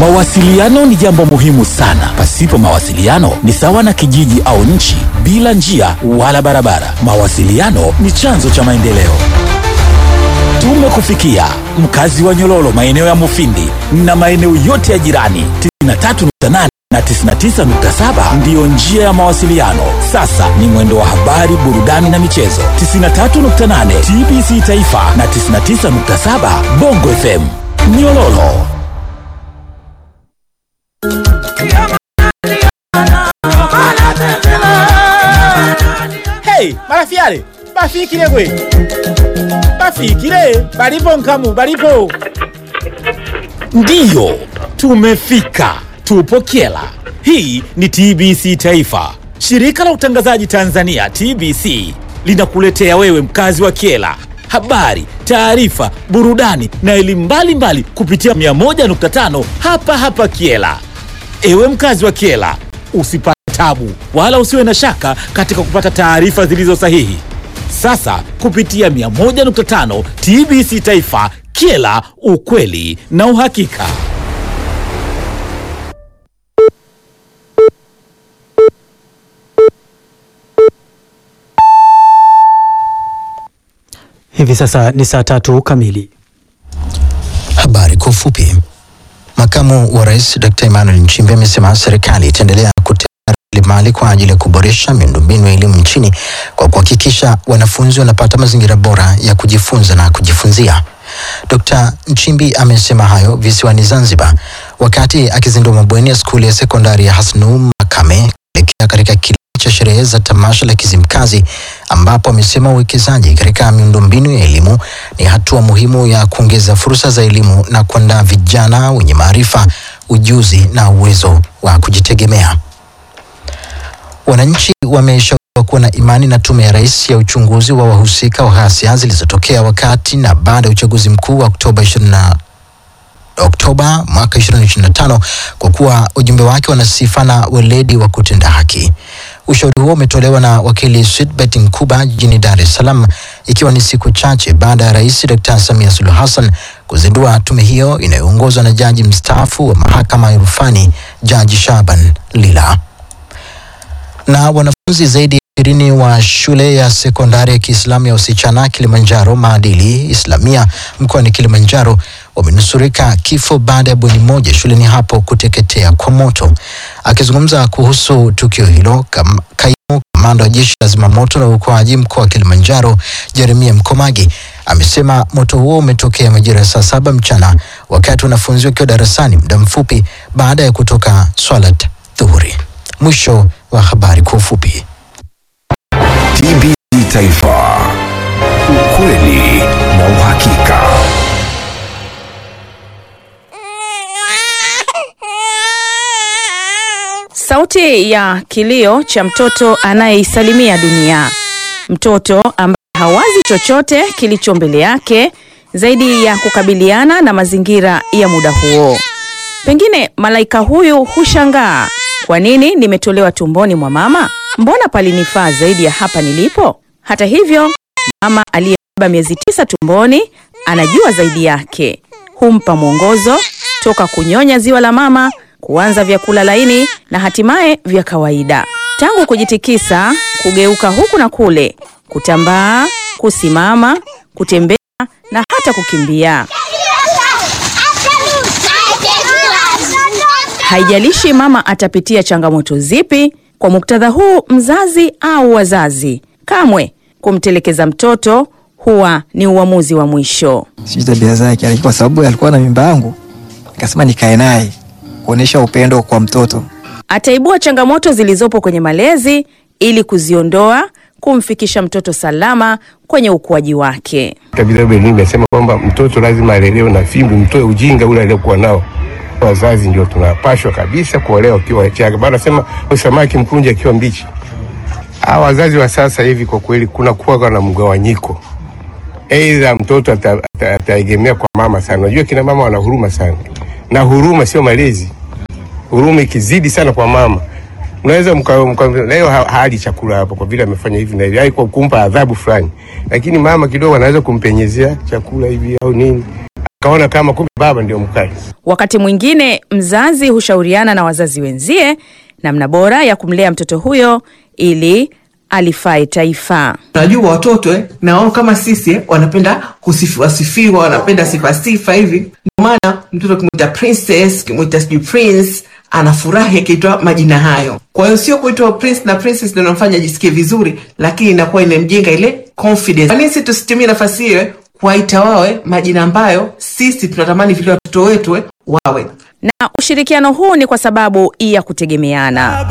Mawasiliano ni jambo muhimu sana. Pasipo mawasiliano ni sawa na kijiji au nchi bila njia wala barabara. Mawasiliano ni chanzo cha maendeleo. Tumekufikia mkazi wa Nyololo, maeneo ya Mufindi na maeneo yote ya jirani. 93.8 na 99.7 ndiyo njia ya mawasiliano. Sasa ni mwendo wa habari, burudani na michezo. 93.8 TBC Taifa na 99.7 Bongo FM Nyololo. Hey, marafiale, bafikile kwe. Bafikile, balipo nkamu, balipo. Ndiyo, tumefika. Tupo Kyela. Hii ni TBC Taifa. Shirika la utangazaji Tanzania TBC linakuletea wewe mkazi wa Kyela habari, taarifa, burudani na elimu mbalimbali kupitia 101.5 hapa Kyela. Ewe mkazi wa Kyela, usipate tabu wala usiwe na shaka katika kupata taarifa zilizo sahihi. Sasa kupitia 101.5 TBC Taifa Kyela, ukweli na uhakika. Hivi sasa ni saa 3 kamili. Habari kwa ufupi. Makamu wa Rais Dr. Emmanuel Nchimbi amesema serikali itaendelea kutenga rasilimali kwa ajili ya kuboresha miundombinu ya elimu nchini kwa kuhakikisha wanafunzi wanapata mazingira bora ya kujifunza na kujifunzia. Dr. Nchimbi amesema hayo visiwani Zanzibar wakati akizindua mabweni ya skuli ya sekondari ya Hasnu Makame katika kilele cha sherehe za tamasha la Kizimkazi, ambapo amesema uwekezaji katika miundombinu ya elimu ni hatua muhimu ya kuongeza fursa za elimu na kuandaa vijana wenye maarifa, ujuzi na uwezo wa kujitegemea. Wananchi wameshauriwa kuwa na imani na tume ya rais ya uchunguzi wa wahusika wa ghasia zilizotokea wakati na baada ya uchaguzi mkuu wa Oktoba mwaka 2025 kwa kuwa ujumbe wake wana sifa na weledi wa kutenda haki. Ushauri huo umetolewa na wakili Sweetbet Nkuba jijini Dar es Salaam, ikiwa ni siku chache baada ya Rais Dr. Samia Suluhu Hassan kuzindua tume hiyo inayoongozwa na jaji mstaafu wa mahakama ya rufani Jaji Shaban Lila. Na wanafunzi zaidi ya 20 wa shule ya sekondari ya Kiislamu ya wasichana Kilimanjaro Maadili Islamia mkoani Kilimanjaro wamenusurika kifo baada ya bweni moja shuleni hapo kuteketea kwa moto. Akizungumza kuhusu tukio hilo, kaimu kamanda wa jeshi la zimamoto na uokoaji mkoa wa Kilimanjaro Jeremia Mkomagi amesema moto huo umetokea majira ya saa 7 mchana wakati wanafunzi wakiwa darasani muda mfupi baada ya kutoka swalat dhuhuri. Mwisho wa habari kwa ufupi. TBC Taifa, ukweli na uhakika. Sauti ya kilio cha mtoto anayeisalimia dunia. Mtoto ambaye hawazi chochote kilicho mbele yake zaidi ya kukabiliana na mazingira ya muda huo. Pengine malaika huyu hushangaa, kwa nini nimetolewa tumboni mwa mama? Mbona palinifaa zaidi ya hapa nilipo? Hata hivyo, mama aliyebeba miezi 9 tumboni anajua zaidi yake. Humpa mwongozo toka kunyonya ziwa la mama, kuanza vyakula laini na hatimaye vya kawaida. Tangu kujitikisa, kugeuka huku na kule, kutambaa, kusimama, kutembea na hata kukimbia. Haijalishi mama atapitia changamoto zipi, kwa muktadha huu mzazi au wazazi, kamwe kumtelekeza mtoto huwa ni uamuzi wa mwisho. Sijui tabia zake, kwa sababu alikuwa na mimba yangu, nikasema nikae naye kuonesha upendo kwa mtoto. Ataibua changamoto zilizopo kwenye malezi ili kuziondoa, kumfikisha mtoto salama kwenye ukuaji wake. Tabia Belinda inasema kwamba mtoto lazima alelewe na fimbo, mtoe ujinga ule aliokuwa nao. Wazazi ndio tunapashwa kabisa kuolewa ukiwa changa. Bana sema samaki mkunje akiwa mbichi. Hawa wazazi wa sasa hivi kwa kweli kuna kuwa na mgawanyiko. Aidha mtoto ataegemea kwa mama sana. Unajua kina mama wana huruma sana. Na huruma sio malezi. Huruma ikizidi sana kwa mama, unaweza leo hali chakula hapo kwa vile amefanya hivi na hivi, hai kwa kumpa adhabu fulani. Lakini mama kidogo anaweza kumpenyezea chakula hivi au nini, kaona kama kumbe baba ndio mkali. Wakati mwingine mzazi hushauriana na wazazi wenzie namna bora ya kumlea mtoto huyo ili alifae taifa. Unajua watoto na wao kama sisi wanapenda kusifiwa, wanapenda sifa hivi. Ndio maana mtoto kimuita princess, kimuita prince, anafurahi akitoa majina hayo. Kwa hiyo sio kuitwa prince na princess ndio inamfanya ajisikie vizuri, lakini inakuwa inamjenga ile confidence. Kwa nini sisi tusitumie nafasi hiyo kuwaita wawe majina ambayo sisi tunatamani vile watoto wetu wawe? Na ushirikiano huu ni kwa sababu ya kutegemeana.